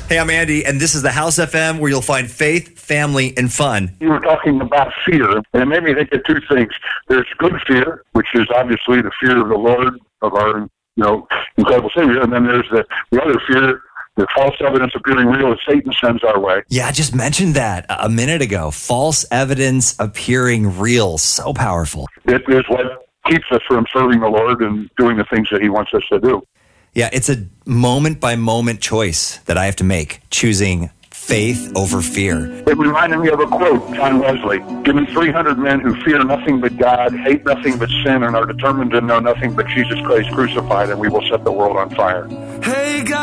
Hey, I'm Andy, and this is the House FM, where you'll find faith, family, and fun. You were talking about fear, and it made me think of two things. There's good fear, which is obviously the fear of the Lord, of our incredible Savior, and then there's the other fear, the false evidence appearing real that Satan sends our way. Yeah, I just mentioned that a minute ago. False evidence appearing real. So powerful. It is what keeps us from serving the Lord and doing the things that he wants us to do. Yeah, it's a moment-by-moment choice that I have to make, choosing faith over fear. It reminded me of a quote, John Wesley. Give me 300 men who fear nothing but God, hate nothing but sin, and are determined to know nothing but Jesus Christ crucified, and we will set the world on fire. Hey, God.